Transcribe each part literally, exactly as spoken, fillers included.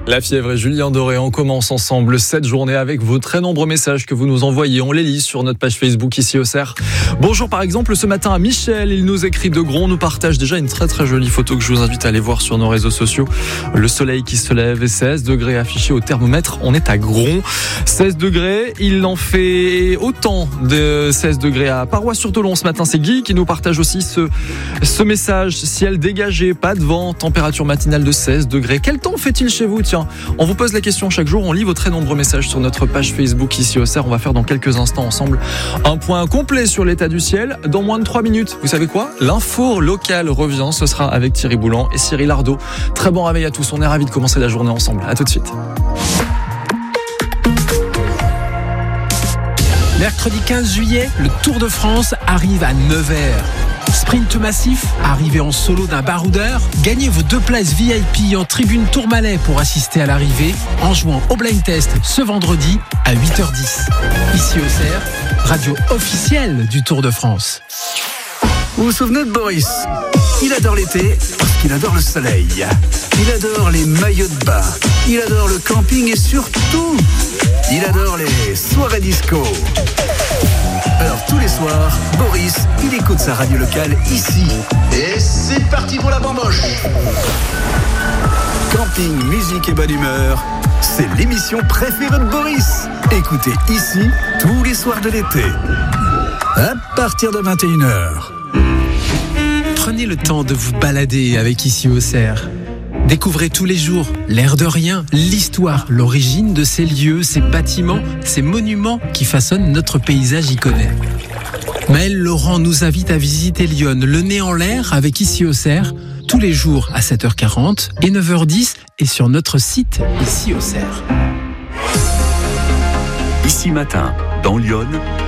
La Fièvre et Julien Doré, on commence ensemble cette journée avec vos très nombreux messages que vous nous envoyez. On les lit sur notre page Facebook ici au Cerf. Bonjour par exemple ce matin à Michel, il nous écrit de Gron, nous partage déjà une très très jolie photo que je vous invite à aller voir sur nos réseaux sociaux. Le soleil qui se lève et seize degrés affichés au thermomètre, on est à Gron. seize degrés, il en fait autant de seize degrés à Parois-sur-Tolon ce matin. C'est Guy qui nous partage aussi ce, ce message. Ciel dégagé, pas de vent, température matinale de seize degrés. Quel temps fait-il chez vous ? Tiens, on vous pose la question chaque jour, on lit vos très nombreux messages sur notre page Facebook ici au Cerf. On va faire dans quelques instants ensemble un point complet sur l'état du ciel. Dans moins de trois minutes, vous savez quoi ? L'info locale revient, ce sera avec Thierry Boulan et Cyril Ardo. Très bon réveil à tous, on est ravis de commencer la journée ensemble. À tout de suite. Mercredi quinze juillet, le Tour de France arrive à Nevers. Sprint massif, arrivé en solo d'un baroudeur, gagnez vos deux places V I P en tribune Tourmalet pour assister à l'arrivée en jouant au blind test ce vendredi à huit heures dix. Ici au Cerf, radio officielle du Tour de France. Vous vous souvenez de Boris ? Il adore l'été parce qu'il adore le soleil. Il adore les maillots de bain. Il adore le camping et surtout, il adore les soirées disco. Alors tous les soirs, Boris, il écoute sa radio locale ici. Et c'est parti pour la bamboche. Camping, musique et bonne humeur, c'est l'émission préférée de Boris. Écoutez ici tous les soirs de l'été, à partir de vingt et une heures. Prenez le temps de vous balader avec Ici au Cerf. Découvrez tous les jours l'air de rien, l'histoire, l'origine de ces lieux, ces bâtiments, ces monuments qui façonnent notre paysage iconé. Maëlle Laurent nous invite à visiter Lyon, le nez en l'air avec Ici au Cerf, tous les jours à sept heures quarante et neuf heures dix et sur notre site Ici au Cerf. Ici matin, dans Lyon,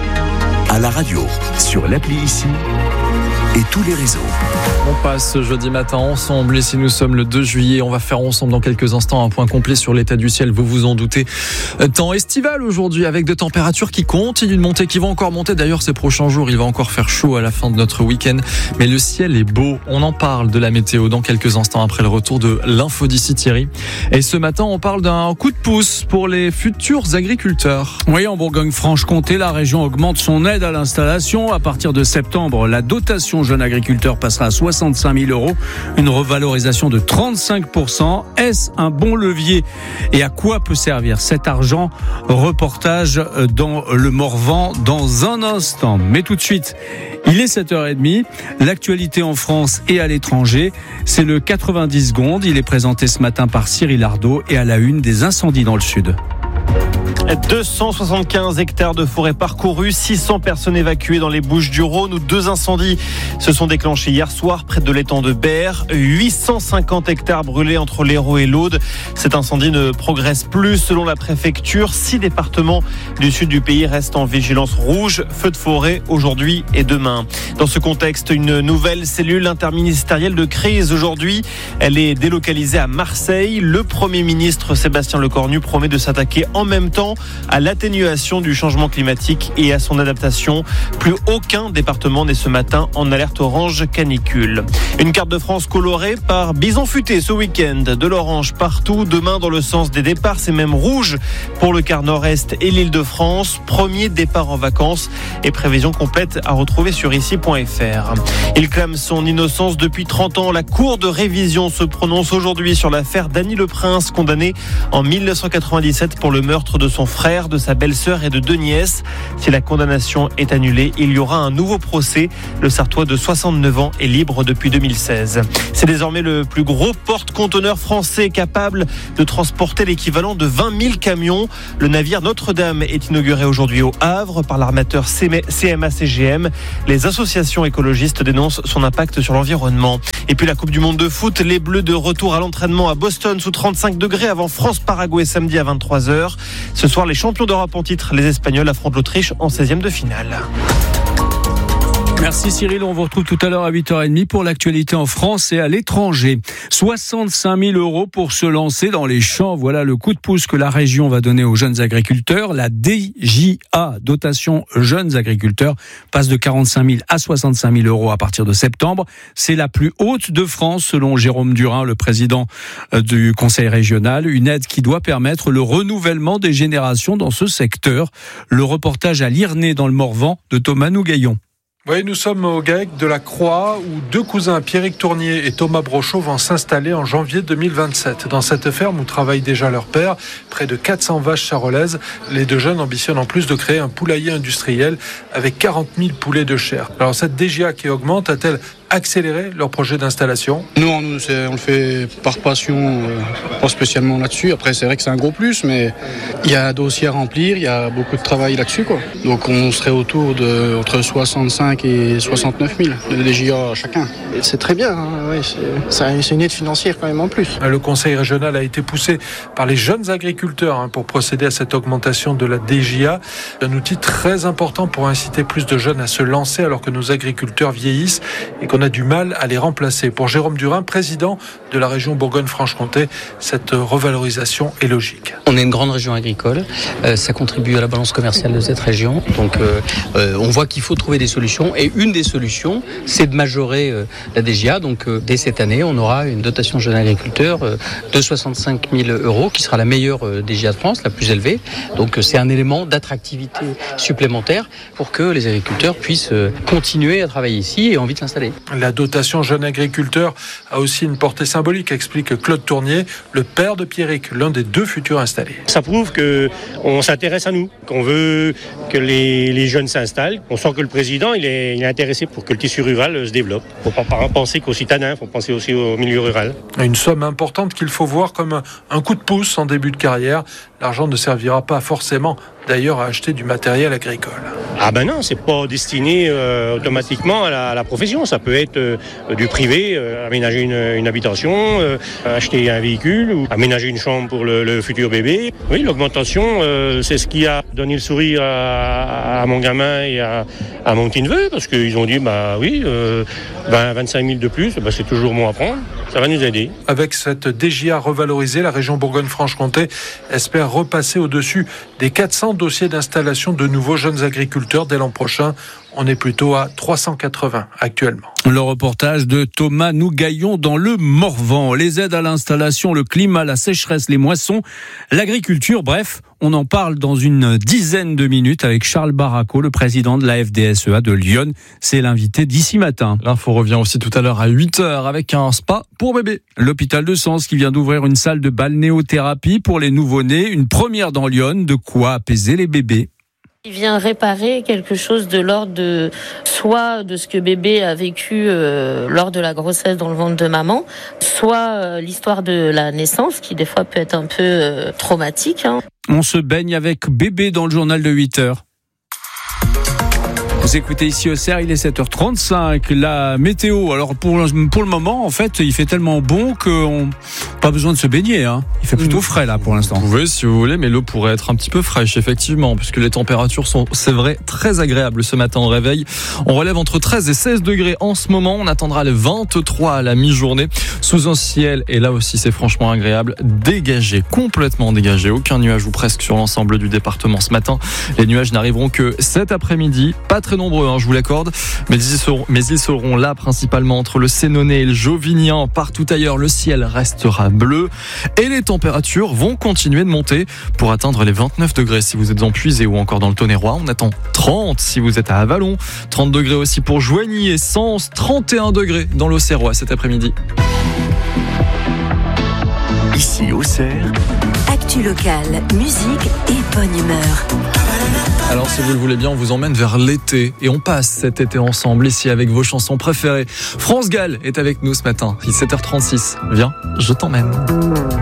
à la radio, sur l'appli Ici et tous les réseaux. On passe ce jeudi matin ensemble et si nous sommes le deux juillet, on va faire ensemble dans quelques instants un point complet sur l'état du ciel, vous vous en doutez. Temps estival aujourd'hui avec des températures qui continuent de monter, qui vont encore monter d'ailleurs ces prochains jours, il va encore faire chaud à la fin de notre week-end, mais le ciel est beau, on en parle de la météo dans quelques instants après le retour de l'info d'ici Thierry. Et ce matin on parle d'un coup de pouce pour les futurs agriculteurs. Oui, en Bourgogne-Franche-Comté, la région augmente son aide à l'installation. À partir de septembre, la dotation jeune agriculteur passera à soixante-cinq mille euros, une revalorisation de trente-cinq pour cent. Est-ce un bon levier et à quoi peut servir cet argent ? Reportage dans le Morvan dans un instant. Mais tout de suite, il est sept heures trente. L'actualité en France et à l'étranger, c'est le quatre-vingt-dix secondes. Il est présenté ce matin par Cyril Ardo et à la une des incendies dans le sud. deux cent soixante-quinze hectares de forêt parcourus, six cents personnes évacuées dans les Bouches-du-Rhône où deux incendies se sont déclenchés hier soir près de l'étang de Berre. huit cent cinquante hectares brûlés entre l'Hérault et l'Aude. Cet incendie ne progresse plus selon la préfecture. Six départements du sud du pays restent en vigilance rouge. Feu de forêt aujourd'hui et demain. Dans ce contexte, une nouvelle cellule interministérielle de crise aujourd'hui. Elle est délocalisée à Marseille. Le Premier ministre Sébastien Lecornu promet de s'attaquer en même temps à l'atténuation du changement climatique et à son adaptation. Plus aucun département n'est ce matin en alerte orange canicule. Une carte de France colorée par Bison Futé ce week-end. De l'orange partout, demain dans le sens des départs, c'est même rouge pour le quart nord-est et l'Île-de-France. Premier départ en vacances et prévision complète à retrouver sur ici point f r. Il clame son innocence depuis trente ans. La Cour de révision se prononce aujourd'hui sur l'affaire Dany Le Prince, condamné en mille neuf cent quatre-vingt-dix-sept pour le meurtre de son frère, de sa belle-sœur et de deux nièces. Si la condamnation est annulée, il y aura un nouveau procès. Le Sartois de soixante-neuf ans est libre depuis deux mille seize. C'est désormais le plus gros porte-conteneur français capable de transporter l'équivalent de vingt mille camions. Le navire Notre-Dame est inauguré aujourd'hui au Havre par l'armateur C M A C G M. Les associations écologistes dénoncent son impact sur l'environnement. Et puis la Coupe du Monde de foot, les Bleus de retour à l'entraînement à Boston sous trente-cinq degrés avant France-Paraguay samedi à vingt-trois heures. Ce soir, les champions d'Europe en titre, les Espagnols affrontent l'Autriche en seizième de finale. Merci Cyril, on vous retrouve tout à l'heure à huit heures trente pour l'actualité en France et à l'étranger. soixante-cinq mille euros pour se lancer dans les champs. Voilà le coup de pouce que la région va donner aux jeunes agriculteurs. La D J A, dotation jeunes agriculteurs, passe de quarante-cinq mille à soixante-cinq mille euros à partir de septembre. C'est la plus haute de France selon Jérôme Durin, le président du conseil régional. Une aide qui doit permettre le renouvellement des générations dans ce secteur. Le reportage à Liernay dans le Morvan de Thomas Nougaillon. Oui, nous sommes au GAEC de la Croix où deux cousins, Pierrick Tournier et Thomas Brochot, vont s'installer en janvier deux mille vingt-sept. Dans cette ferme où travaille déjà leur père, près de quatre cents vaches charolaises, les deux jeunes ambitionnent en plus de créer un poulailler industriel avec quarante mille poulets de chair. Alors cette D J A qui augmente a-t-elle accélérer leur projet d'installation? Nous, on, on le fait par passion, euh, pas spécialement là-dessus. Après, c'est vrai que c'est un gros plus, mais il y a un dossier à remplir, il y a beaucoup de travail là-dessus, quoi. Donc, on serait autour de entre soixante-cinq et soixante-neuf mille de D J A chacun. C'est très bien, hein, oui, c'est, c'est une aide financière quand même en plus. Le conseil régional a été poussé par les jeunes agriculteurs hein, pour procéder à cette augmentation de la D J A. Un outil très important pour inciter plus de jeunes à se lancer alors que nos agriculteurs vieillissent et qu'on a du mal à les remplacer. Pour Jérôme Durin, président de la région Bourgogne-Franche-Comté, cette revalorisation est logique. On est une grande région agricole, euh, ça contribue à la balance commerciale de cette région, donc euh, euh, on voit qu'il faut trouver des solutions et une des solutions, c'est de majorer euh, la D J A. Donc euh, dès cette année, on aura une dotation jeune agriculteur euh, de soixante-cinq mille euros qui sera la meilleure euh, D J A de France, la plus élevée. Donc euh, c'est un élément d'attractivité supplémentaire pour que les agriculteurs puissent euh, continuer à travailler ici et envie de s'installer. La dotation jeune agriculteur a aussi une portée symbolique, explique Claude Tournier, le père de Pierrick, l'un des deux futurs installés. Ça prouve qu'on s'intéresse à nous, qu'on veut que les, les jeunes s'installent. On sent que le président il est, il est intéressé pour que le tissu rural se développe. Il ne faut pas penser qu'aux citadins, il faut penser aussi au milieu rural. Une somme importante qu'il faut voir comme un coup de pouce en début de carrière. L'argent ne servira pas forcément d'ailleurs à acheter du matériel agricole. Ah ben non, c'est pas destiné euh, automatiquement à la, à la profession. Ça peut être euh, du privé, euh, aménager une, une habitation, euh, acheter un véhicule ou aménager une chambre pour le, le futur bébé. Oui, l'augmentation, euh, c'est ce qui a donné le sourire à, à mon gamin et à, à mon petit neveu, parce qu'ils ont dit, bah oui, euh, vingt, vingt-cinq mille de plus, bah, c'est toujours bon à prendre. Ça va nous aider. Avec cette D J A revalorisée, la région Bourgogne-Franche-Comté espère repasser au-dessus des quatre cents dossiers d'installation de nouveaux jeunes agriculteurs dès l'an prochain. On est plutôt à trois cent quatre-vingts actuellement. Le reportage de Thomas Nougaillon dans le Morvan. Les aides à l'installation, le climat, la sécheresse, les moissons, l'agriculture, bref, on en parle dans une dizaine de minutes avec Charles Baraco, le président de la F D S E A de Lyon. C'est l'invité d'ici matin. L'info revient aussi tout à l'heure à huit heures avec un spa pour bébés. L'hôpital de Sens qui vient d'ouvrir une salle de balnéothérapie pour les nouveau-nés. Une première dans Lyon, de quoi apaiser les bébés. Il vient réparer quelque chose de l'ordre de soit de ce que bébé a vécu euh, lors de la grossesse dans le ventre de maman, soit euh, l'histoire de la naissance qui des fois peut être un peu euh, traumatique. Hein. On se baigne avec bébé dans le journal de huit heures. Vous écoutez ici au C E R, il est sept heures trente-cinq. La météo, alors pour, pour le moment, en fait, il fait tellement bon qu'on n'a pas besoin de se baigner. Hein. Il fait plutôt frais là pour l'instant. Vous pouvez si vous voulez, mais l'eau pourrait être un petit peu fraîche, effectivement, puisque les températures sont, c'est vrai, très agréables ce matin au réveil. On relève entre treize et seize degrés en ce moment. On attendra les vingt-trois à la mi-journée. Sous un ciel, et là aussi c'est franchement agréable, dégagé, complètement dégagé. Aucun nuage ou presque sur l'ensemble du département ce matin. Les nuages n'arriveront que cet après-midi. Pas très nombreux, hein, je vous l'accorde, mais ils, seront, mais ils seront là principalement entre le Sénonais et le Jovignan. Partout ailleurs, le ciel restera bleu et les températures vont continuer de monter pour atteindre les vingt-neuf degrés si vous êtes en Puisée ou encore dans le Tonnerrois. On attend trente si vous êtes à Avallon, trente degrés aussi pour Joigny et Sens, trente et un degrés dans l'Auxerrois cet après-midi. Ici au C E R, actu locale, musique et bonne humeur. Alors si vous le voulez bien, on vous emmène vers l'été et on passe cet été ensemble ici avec vos chansons préférées. France Gall est avec nous ce matin, il est sept heures trente-six. Viens, je t'emmène.